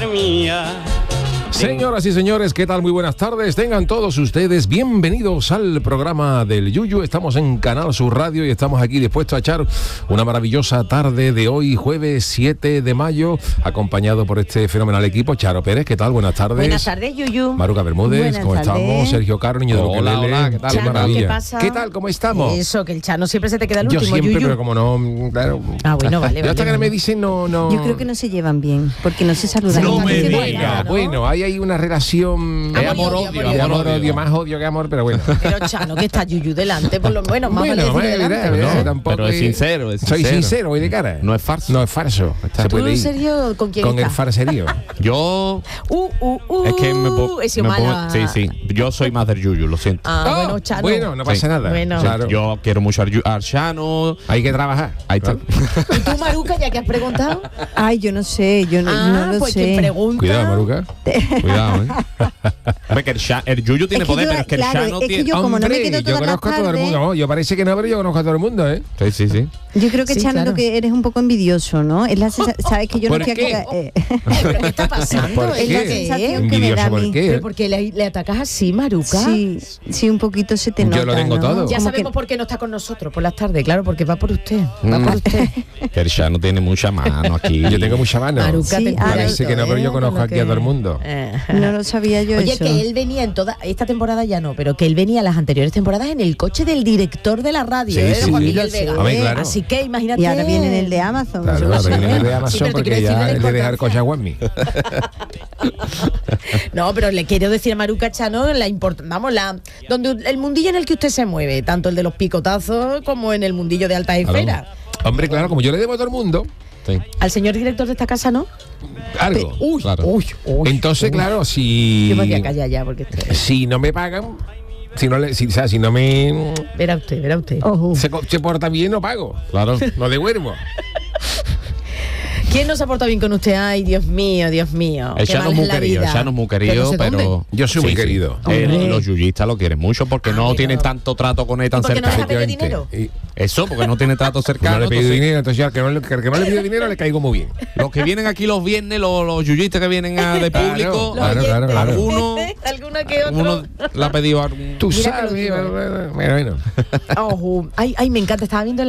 madre mía. Señoras y señores, ¿qué tal? Muy buenas tardes. Tengan todos ustedes bienvenidos al programa del Yuyu. Estamos en Canal Sur Radio y estamos aquí dispuestos a echar una maravillosa tarde de hoy, jueves 7 de mayo, acompañado por este fenomenal equipo. Charo Pérez, ¿qué tal? Buenas tardes. Buenas tardes, Yuyu. Maruca Bermúdez, Buenas ¿cómo tardes. estamos? Sergio Caro, niño de lo que Hola, lele. hola, ¿qué tal? Qué Chano, maravilla. ¿qué pasa? ¿Qué tal? ¿Cómo estamos? Eso, que el Chano siempre se te queda el Yo último, siempre, Yuyu. pero como no, claro. Ah, bueno, vale, Yo hasta vale. que me dicen no. Yo creo que no se llevan bien, porque no se saludan. No Están me diciendo diga. nada, ¿no? Bueno, ahí hay una relación Amor y odio, amor-odio, más odio que amor, pero bueno. Pero Chano, que está Yuyu delante, por lo menos, más vale decir delante. mira, ¿no? tampoco Pero es sincero, es Soy sincero. sincero, voy de cara. No es farso. No es falso. Se ¿Tú, puede ir Sergio, con quién con el estás? farserío. Yo Uh, es que me he sido pongo- mala. sí. Yo soy más del Yuyu, lo siento. Ah, bueno, Chano. Bueno, no pasa Sí. nada. Bueno. Claro. Yo quiero mucho al Chano. Hay que trabajar. Ahí está. ¿Y tú, Maruca, ya que has preguntado? Ay, yo no sé, yo no lo pues sé. quien pregunta. Cuidado, Maruca. Cuidado, Hombre, que el Yuyu tiene Es que poder, yo, pero es que claro, el Chano es que tiene... yo como no me Hombre, quedo yo todas las conozco a todo el mundo. tardes, ¿no? Yo parece que no, pero yo conozco a todo el mundo, ¿eh? Sí. yo creo que Sí, Chano claro. lo que eres un poco envidioso, ¿no? Es la sabes que yo no ¿Por estoy qué? aquí. ¿Pero qué está pasando? ¿Por ¿Es qué? la sensación sensación? que me da Envidioso, a ¿por mí. qué? ¿Pero por qué le atacas así, Maruca? Sí, un poquito se te Yo nota, lo tengo ¿no? todo. Ya Como sabemos que- por qué no está con nosotros por las tardes, claro, porque va por usted. Va por usted. Que el Chano tiene mucha mano aquí. Yo tengo mucha mano. Maruca, Sí, ten ah, Parece que no, pero yo con conozco lo aquí a que- todo el mundo. No lo sabía yo Oye, eso. que él venía en toda esta temporada ya no, pero que él venía las anteriores temporadas en el coche del director de la radio, Sí, de sí, Joaquín sí. del Vega. Hombre, claro. Así que imagínate. Y ahora viene en el de Amazon. Claro, eso ahora sí. viene el de Sí, Amazon pero te porque quiero ya decir es de de dejar la coche a Guasmi. No, pero le quiero decir a Maruca Chano donde el mundillo en el que usted se mueve, tanto el de los picotazos como en el mundillo de altas esferas. Hombre, claro, como yo le debo a todo el mundo, Sí. Al señor director de esta casa, ¿no? algo. Uy, Claro. uy. Entonces, claro, si Yo me voy a callar ya porque si no me pagan, si no me verá usted. Ojo. se porta bien, no pago. Claro. No devuelvo. ¿Quién no se ha portado bien con usted? Ay, Dios mío. El qué Chano mal es muy la querido, vida. el Chano es muy querido, no sé dónde. pero... Yo soy muy querido. Hombre. Los yuyistas lo quieren mucho porque no pero- tienen tanto trato con él tan ¿Y por qué no cercano. deja pedir dinero? Y Eso, porque no tiene trato no cercano. le pido entonces, dinero, entonces ya al que no le pido dinero le caigo muy bien. los que vienen aquí los viernes, los yuyistas que vienen de Claro, público, claro, claro, claro. alguno Alguna que otro. uno le ha pedido algún... Tú Mira que sabes, lo digo, bueno. Ojo. Ay, me encanta. Estaba viendo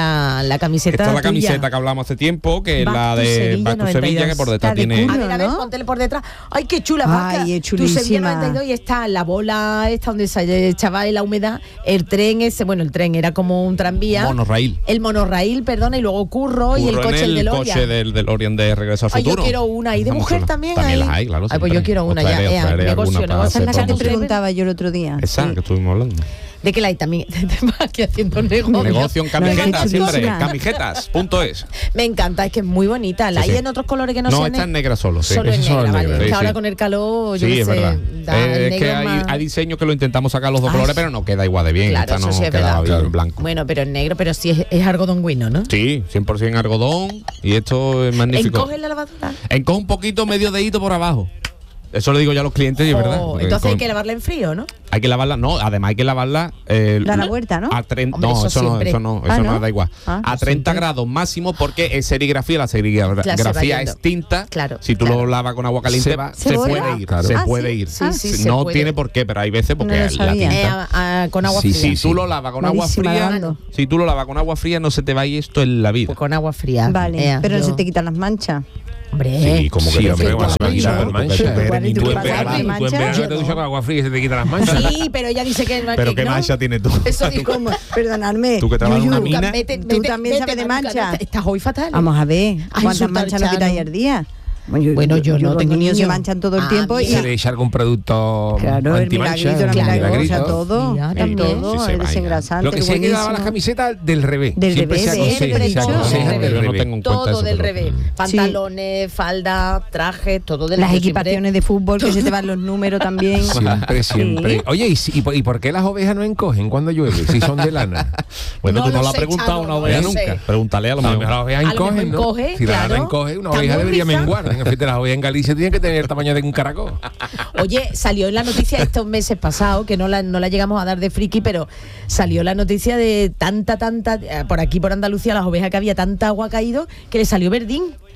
la camiseta. Esta es la tuya. camiseta que hablamos hace tiempo, que es Back la to de Sevilla Back to Sevilla, que por 92. detrás Está de tiene... culo. A ver, ¿no? póntele por detrás. Ay, qué chula, Ay, vaca. es Tu Sevilla chulísima. 92 y está la bola esta donde se echaba la humedad, el tren ese, bueno, el tren era como un tranvía. Monorraíl. El monorraíl, perdona, y luego Curro y el Curro en coche el el DeLorean. coche del DeLorean de Regreso al Ay, yo Futuro. quiero una. ¿Y de Está muy mujer chula. también? También hay? las hay, claro. Ay, pues yo quiero una. Os traeré Ya, alguna negocio, para negocio. hacer La Esa te promoción. preguntaba yo el otro día. Esa Sí. que estuvimos hablando. De que la hay también. Aquí haciendo negocio. Negocio en No, es que camisetas, es siempre. chulísima. Camisetas.es. Me encanta, es que es muy bonita. La Sí, hay sí. en otros colores que no, No, sean está en negra solo, sí. Solo en Eso solo negra, en vale. negra, Que sí, ahora sí. con el calor, yo Sí, qué es sé, verdad. da el Es que negro más- hay diseños que lo intentamos sacar los dos Ay, colores, pero no queda igual de bien. Claro, Esta eso no sí es queda verdad. bien Claro. blanco. Bueno, pero en negro, pero sí es algodón guino, ¿no? Sí, 100% algodón y esto es magnífico. ¿Encoge la lavadora? Encoge un poquito medio dedito por abajo. Eso lo digo yo a los clientes y es verdad. Oh, porque entonces hay con- que lavarla en frío, ¿no? hay que lavarla, no, además hay que lavarla Da la vuelta, ¿no? a 30, Hombre, no, eso eso no, siempre. eso no, Ah, eso no ¿no? da igual. Ah, A 30 grados máximo porque es serigrafía, la Claro, se va serigrafía yendo. es tinta. Claro, Si tú claro. lo lavas con agua caliente, Se va. se ¿Se puede borra? ir, Claro. se Ah, puede sí. ir. Sí, sí, se no puede. tiene por qué, pero hay veces porque No lo la sabía. tinta. Con agua Si fría. tú lo lavas con agua Malísima fría, lavando. si tú lo lavas con agua fría no se te va a ir esto en la vida. Pues con agua fría. Vale, pero no yo- se te quitan las manchas. Hombre, Sí, como que Sí, no hombre, se ¿cómo te se va a va a quitar quitar las porque manchas? tú eres Igual, ¿y tú tú qué en pasa? verano. ¿Qué Tú en mancha? verano Yo te no. duchas con agua fría y se te quitan las manchas. Sí, pero ella dice que Pero qué ¿no? mancha tienes tú. Eso dijo. ¿Cómo? Perdonadme. Tú que trabajas en una Yuyu, mina. ¿Tú también sabes de Maruca, mancha? Estás hoy fatal. Vamos a ver, Ay, ¿cuántas insulta al manchas no Chano. quitáis al día? Bueno, yo no los tengo niños se niño. manchan todo el Ah, tiempo y Se le echa algún producto claro, el antimancha, milagrito, la un milagrosa, milagrito. todo, Mira, el también. todo, Sí, se el vaya. desengrasante, Lo que sí hay que lavar las buenísimo. camisetas del revés. Del Siempre revés, se aconseja, siempre se dicho, aconseja del del Yo no revés. tengo en cuenta Todo eso, del pero- revés. Pantalones, falda, trajes, todo del Las revés. equipaciones de fútbol que se te van los números también. Siempre, siempre. Sí. Oye, ¿y por qué las ovejas no encogen cuando llueve? Si son de lana. Bueno, No tú no lo lo has sé, preguntado a Chano, una no oveja lo sé. nunca. Pregúntale a lo A lo mejor. mejor las ovejas A lo mejor encogen, ¿no? encoge, Si la lana claro. encoge, una Está oveja muy debería rizada. menguar. En fin, las ovejas en Galicia tienen que tener el tamaño de un caracol. Oye, salió en la noticia estos meses pasados, que no la llegamos a dar de friki, pero salió la noticia de tanta, por aquí por Andalucía, las ovejas que había tanta agua caído, que le salió verdín.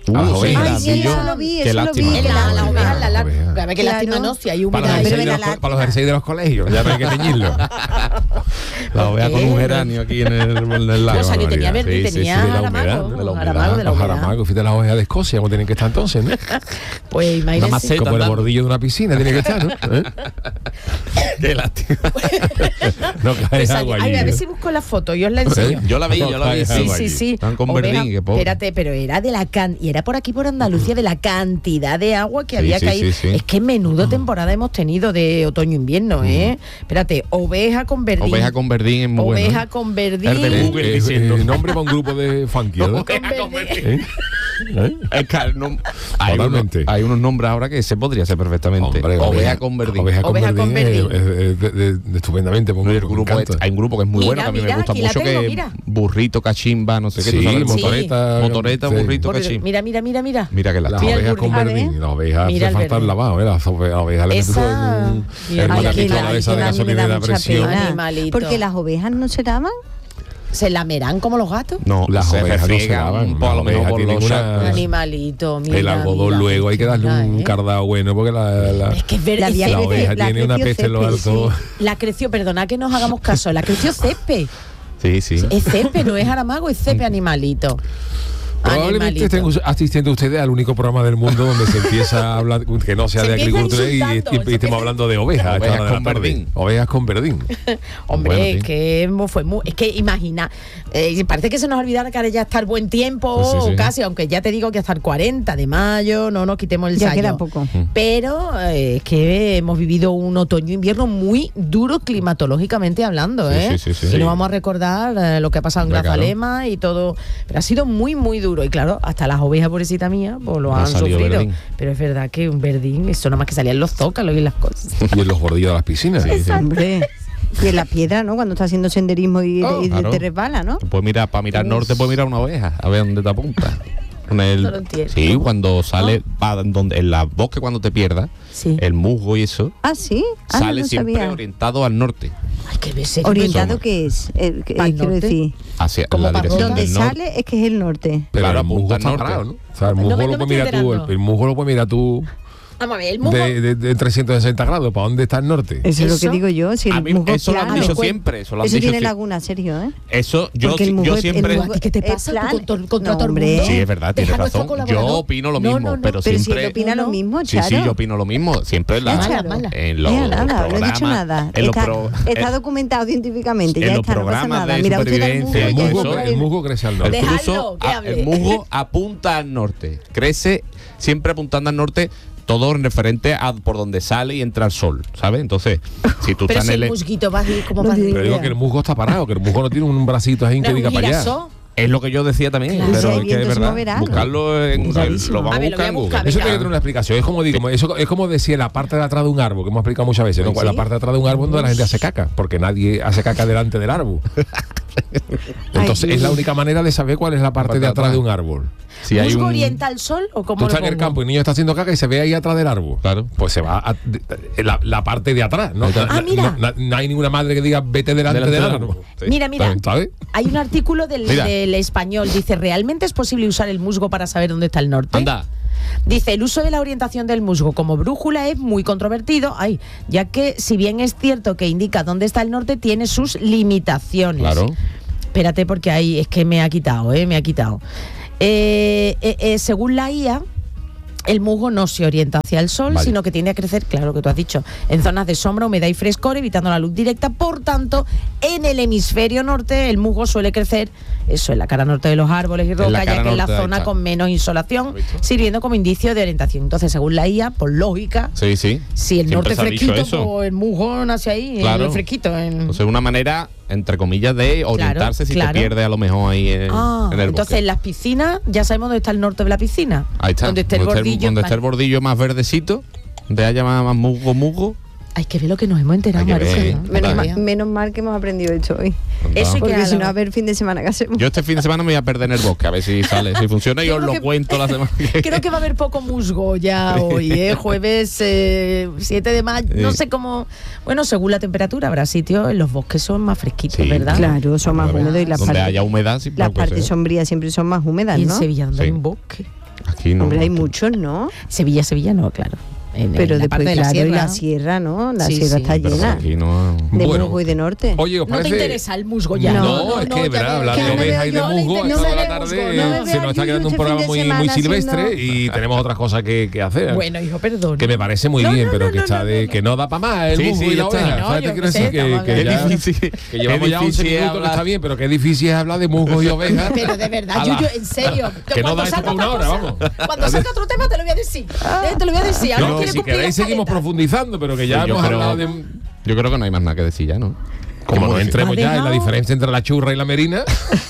A las sí, ovejas. Ay, la sí, vi yo. eso lo vi, Qué eso lo lástima. vi. En la oveja, la Oveja. a ver qué lástima Claro. no, si hay Para los humedad. jerseys pero de era los, para los jerseys de los colegios, ya no hay que teñirlo. La oveja con un geranio aquí en el lago. O sea, ni tenía barbaridad. verde, Sí, sí, tenía sí, de la jaramago, humedad, de la humedad. jaramago de la Los humedad. jaramagos, fíjate las ovejas de Escocia, como tienen que estar entonces, ¿no? Pues Una imagínese. maceta. Como el andando. bordillo de una piscina tiene que estar, ¿no? ¿Eh? Qué lástima. No cae Pues agua ay, a allí. ver si busco la foto, yo os la enseño. Yo la vi, No yo la vi. cae Sí, agua sí, allí. sí. Están con Oveja, verdín, qué pobre. espérate, pero era de y era por aquí por Andalucía de la cantidad de agua que Sí, había sí, caído. sí, sí. Es que menudo temporada hemos tenido de otoño-invierno, ¿eh? Espérate, oveja con verdín. Oveja con verdín es muy bueno. Oveja ¿eh? con verdín. El de Google diciendo. Nombre para un grupo de funky, ¿no? Oveja con verdín. ¿Eh? ¿Eh? Es que Totalmente. hay unos nombres ahora que se podría hacer perfectamente. Hombre, oveja con verdín. Oveja con Oveja con verdín verdín. de estupendamente. No, y el grupo hay un grupo que es muy Mira, bueno, que a mí mira, me gusta aquí la mucho, tengo, que mira. burrito, cachimba, no sé qué. Sí, ¿tú sabes? motoreta. Motoreta, sí. burrito, Por- cachimba. Mira, mira, mira, mira. Mira que Las lástima. Mira el ovejas con burrito. verdín. Las ovejas Mira hace el falta el verdín. lavado, ¿eh? Las ovejas le metes Esa- en Mira, una ay, pistola que de esa de a mí me gasolina da de mucha presión. pena, Animalito. porque las ovejas no se lavan. ¿Se lamerán como los gatos? No, Las se ovejas no se refriegan lavan, un poco, a lo las mejor ovejas por tienen los una- sacos. Animalito, mira. El algodón mira, luego hay que darle mira, un cardado bueno porque Es que es verdad. La es vía la césped. oveja la tiene una creció peste en lo césped, alto. La creció, perdona que nos hagamos caso, la creció césped. Sí, sí. Es césped, no es jaramago, es césped, animalito. Probablemente Animalito. estén asistiendo ustedes al único programa del mundo donde se empieza a hablar que no sea Se de empieza agricultura y insultando, se estemos hablando de ovejas. a esta Ovejas hora de la con tarde. verdín. Ovejas con verdín. Hombre, Bueno, sí. es que es que imagina, parece que se nos olvidara que ahora ya está el buen tiempo, Pues sí, sí. casi, aunque ya te digo que hasta el 40 de mayo, no nos quitemos el Ya sayo. queda poco. Pero es que hemos vivido un otoño-invierno muy duro climatológicamente hablando, Sí, ¿eh? sí, sí, sí. Y no vamos a recordar lo que ha pasado en Ya, claro. Grazalema y todo, pero ha sido muy, muy duro. Y claro, hasta las ovejas, pobrecita mía, pues lo No ha han salido sufrido. verdín. Pero es verdad que un verdín, eso nada más que salían los zócalos y las cosas. Y en los bordillos de las piscinas. Hombre. Y en la piedra, ¿no? Cuando está haciendo senderismo y, Oh, y claro. te resbala, ¿no? Pues mira, para mirar norte, puedes mirar una oveja, a ver dónde te apunta. Con el, No lo entiendo. sí, cuando sale, va donde, en la bosque cuando te pierdas, Sí. el musgo y eso, Ah, sí. Ah, sale no siempre sabía. orientado al norte, Ay, qué besé. ¿Orientado qué es? ¿Pa'l Quiero norte? decir, hacia Como la para dirección donde del norte. sale es que es el norte. Pero Claro, el musgo apunta está al norte. parado, ¿no? O sea, el No musgo me- lo no me puedes mirar estoy tú, enterando. el musgo lo puedes mirar tú Vamos a ver, el musgo. de 360 grados. ¿Para dónde está el norte? Eso es lo ¿Eso? que digo yo. Si el A mí musgo eso lo han plano. dicho siempre, eso lo han Eso dicho tiene siempre. laguna, Sergio, ¿eh? Eso, yo, Porque el yo musgo- siempre... el ¿A ti qué te Es pasa? plan- ¿Tú contra No, todo el hombre. mundo? Sí, es verdad, tienes Deja a nuestro razón. colaborador. Yo opino lo No, mismo, no, no. pero Pero si siempre... él opina lo mismo, Sí, Charo. sí, yo opino lo mismo. Siempre en la, Charo. Mala. en los nada, no he programas, dicho nada. en los Está, pro- está en- documentado científicamente. en Ya los está, no pasa programas nada. de Mira usted al supervivencia musgo, y ya todo está eso, El en- musgo crece al El norte. Dejadlo, cruzo, que hable. el musgo apunta al norte, crece siempre apuntando al norte, todo en referente a por donde sale y entra el sol, ¿sabes? Entonces, si tú Pero estás si en el el... musguito va así como No para tiene Pero digo idea. que el musgo está parado, que el musgo no tiene un bracito ahí No que es diga un para allá. girasol. Es lo que yo decía también, Claro, pero si hay es que viento es se verdad, moverá. buscarlo en... Rarísimo. Lo vamos A a ver, lo voy buscar a en buscar, Google. Eso venga. tiene que tener una explicación. Es como digo, es como decir la parte de atrás de un árbol, que hemos explicado muchas veces, ¿no? ¿Sí? La parte de atrás de un árbol donde la gente hace caca, porque nadie hace caca delante del árbol. Entonces Ay, es la única manera de saber cuál es la parte de atrás de un árbol. Si hay ¿Musgo un... orienta al sol o cómo Tú lo estás en el pongo? campo y el niño está haciendo caca y se ve ahí atrás del árbol. Claro. Pues se va a la parte de atrás. ¿no? Ah, mira. No hay ninguna madre que diga vete delante del árbol. Sí. Mira, mira, ¿Sabes? hay un artículo Mira. del Español, dice, ¿realmente es posible usar el musgo para saber dónde está el norte? Anda. Dice, el uso de la orientación del musgo como brújula es muy controvertido, ya que si bien es cierto que indica dónde está el norte, tiene sus limitaciones. Claro. Espérate porque ahí es que me ha quitado. Según la IA, el musgo no se orienta hacia el sol, Vale. sino que tiende a crecer, claro lo que tú has dicho, en zonas de sombra, humedad y frescor, evitando la luz directa. Por tanto, en el hemisferio norte, el musgo suele crecer, eso, en la cara norte de los árboles y la rocas, cara ya que es la norte, ahí zona está. con menos insolación, ¿Has visto? sirviendo como indicio de orientación. Entonces, según la IA, por lógica, Sí, sí. si el Siempre norte es se ha dicho fresquito, eso. pues el musgo nace ahí, Claro. en el fresquito. Entonces, una manera, entre comillas, de orientarse si claro. te pierdes a lo mejor ahí en el Entonces, bosque. en las piscinas, ya sabemos dónde está el norte de la piscina. Ahí está. Donde esté el gordillo. donde esté el bordillo más verdecito, donde haya más musgo. Hay que ver lo que nos hemos enterado, Hay que Maruja, ver. ¿no? Menos mal que hemos aprendido esto hoy. Eso hay que Porque si no, algo. a ver el fin de semana que hacemos. Yo este fin de semana me voy a perder en el bosque, a ver si sale, si funciona y Yo os creo lo que- cuento la semana que Creo que va a haber poco musgo ya hoy, jueves 7 de mayo. Sí. No sé cómo. Bueno, según la temperatura, habrá sitios en los bosques son más fresquitos, Sí, ¿verdad? Claro, son más húmedos y las donde partes, haya humedad, sí, las puede partes ser. sombrías siempre son más húmedas, Y en ¿no? Sevilla, donde Sí. hay un bosque. Aquí no. Hombre, hay muchos, ¿no? Sevilla no, claro. Pero en la parte después, de la claro, y sierra. la sierra, ¿no? La Sí, sierra sí. está Pero por llena. aquí no. De Bueno. musgo y de norte. Oye, ¿os No te parece? interesa el musgo ya. No, es que, ya ¿verdad? veo Hablar que de no me ovejas y de veo yo musgo la a intención toda la de tarde musgo, no me se nos está quedando un programa muy silvestre y tenemos otras cosas que hacer. Bueno, hijo, perdón. Que me parece muy bien, pero que está de que no da para más el Sí, musgo sí, y la ya está. oveja. No, ¿Sabes? yo Te quiero qué sé, decir estamos que ya difícil. que llevamos ya 11 difícil minutos, que hablar. está bien, pero qué difícil es hablar de musgos y ovejas. Pero de verdad, A la- Yuyu, en serio. Que no Cuando da esto salga para una otra hora, cosa- vamos. Cuando salga otro tema te lo voy a decir. Te lo voy a decir. Ahora No, quiere si cumplir queréis la seguimos escaleta. profundizando, pero que ya Yo hemos creo- hablado de... Yo creo que no hay más nada que decir ya, ¿no? Como no entremos ya en la dejado- diferencia entre la churra y la merina.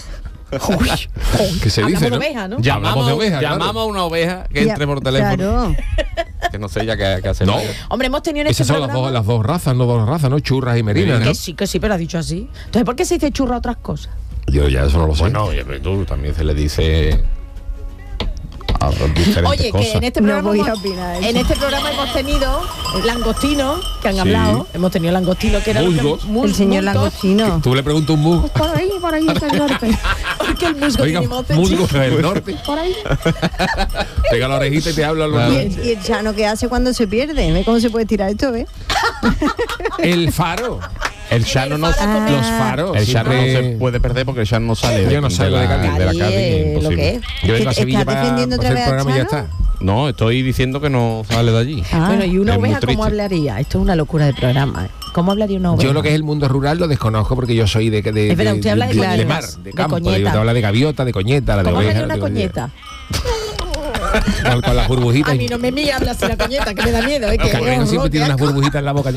que se Hablamos dice, de ¿no? oveja, ¿no? Ya hablamos de oveja, claro. Llamamos a una oveja que Ya, entre por teléfono. Claro. Que no sé ya qué hacer. No. Hombre, hemos tenido en este Esas son programa... las dos razas, no dos razas, ¿no? Churras y merinas, ¿no? Que sí, pero has dicho así. Entonces, ¿por qué se dice churra a otras cosas? Yo ya eso no lo sé. Bueno, oye, pero tú también se le dice a diferentes Oye, cosas. que en este No programa voy a hemos- opinar eso. en este programa hemos tenido langostinos que han Sí. hablado. Hemos tenido langostinos que eran Musgos. El señor Langostino. Tú le preguntas un musgo. Por ahí está el norte. Porque el musgo Oiga, tiene voz de musgo chico. del norte. Por ahí. Pega la orejita y te habla Claro. Y el Chano, ¿qué hace cuando se pierde? ¿Ve cómo se puede tirar esto, ve? El faro. El Chano no, faro Los faros. el Chano no siempre- se puede perder porque el Chano no sale. Yo no salgo de Cádiz. de la Cádiz, Cádiz, imposible. lo que es. Yo vengo a ¿Estás Sevilla para defendiendo hacer otra el vez al programa y ya Chano? está. No, estoy diciendo que no sale de allí. Ah. Bueno, y una Es muy oveja, ¿cómo triste. hablaría? Esto es una locura de programa. ¿eh? ¿Cómo hablaría una oveja? Yo lo que es el mundo rural lo desconozco porque yo soy de Es verdad, usted habla de mar, coñetas, de de campo. Yo coñeta. te habla de gaviota, de coñeta, la de ¿Cómo oveja. hablaría una coñeta? Con las burbujitas. A mí no me mía habla así la coñeta, que me da miedo. Es que Carmen siempre tiene unas burbujitas en la boca.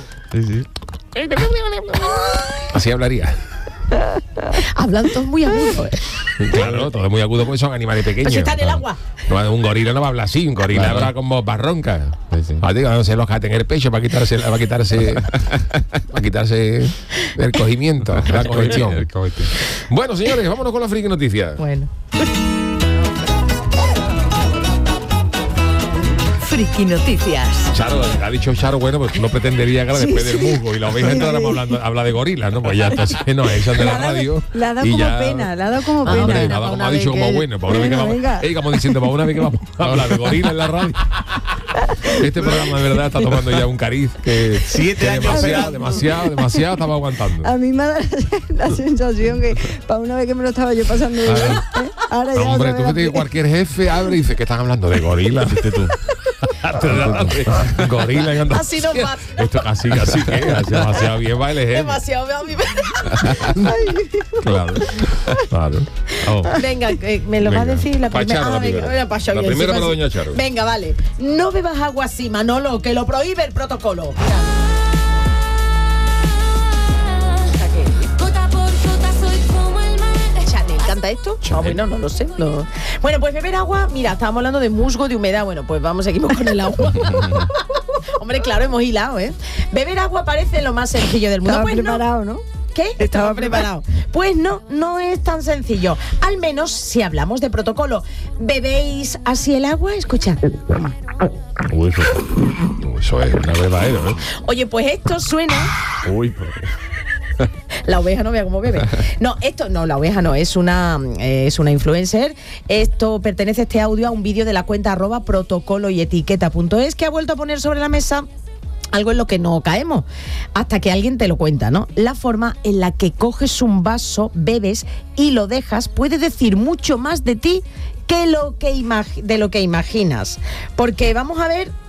Así hablaría. Hablan todos muy agudos. Claro, todo es muy agudo porque son animales pequeños. Pero si está en el agua. No, un gorila no va a hablar así, un gorila Claro. habla con voz barronca. Sí, sí. No se lo en el pecho para quitarse el cogimiento, la congestión. Bueno, señores, vámonos con la friki noticias. Bueno. Friki Noticias. Charo, ha dicho Charo, bueno, pues no pretendería que después del musgo y la oveja entráramos habla de gorila, ¿no? Pues ya entonces no, esa de la radio. Le ha dado y como ya- pena, le ha dado como Ah, pena. Hombre, Venga, nada, para como una ha vez dicho, como que- bueno, para una vez que Venga, vamos, venga. como diciendo, para una vez que vamos a hablar de gorila en la radio. Este programa de verdad está tomando ya un cariz que 7 que años demasiado estaba aguantando. A mí me da la sensación que para una vez que me lo estaba yo pasando bien, ¿eh? Ahora ya Hombre, otra tú vez fíjate que cualquier jefe abre y dice que están hablando de gorila, viste tú. Gorila en Andalucía. Así no pasa. Esto así que hace demasiado bien va el ejemplo. Demasiado a mí. Claro. Claro. Oh. Venga, me lo va a Venga. decir la Pa' primera. Charo, la venga, primera. venga, pa' Charo, La bien, primera sí, para sí. doña Charo. Venga, vale. No bebas agua así, Manolo, que lo prohíbe el protocolo. Mira. Está que- Gota por gota soy como el mar. Chanel, ¿canta esto? Ah, bueno, no lo sé. Bueno, pues beber agua, mira, estábamos hablando de musgo, de humedad. Bueno, pues vamos, seguimos con el agua. Hombre, claro, hemos hilado, ¿eh? Beber agua parece lo más sencillo del mundo. Estaba Pues no. preparado, ¿no? ¿Qué? Estaba preparado. Pues no es tan sencillo. Al menos si hablamos de protocolo. ¿Bebéis así el agua? Escuchad. Uy, eso es una verdadera, ¿no? Oye, pues esto suena... Uy, pues. La oveja no vea cómo bebe. No, esto no, la oveja no, es una influencer. Esto pertenece este audio a un vídeo de la cuenta @protocoloyetiqueta.es que ha vuelto a poner sobre la mesa algo en lo que no caemos, hasta que alguien te lo cuenta, ¿no? La forma en la que coges un vaso, bebes y lo dejas puede decir mucho más de ti que de lo que imaginas. Porque vamos a ver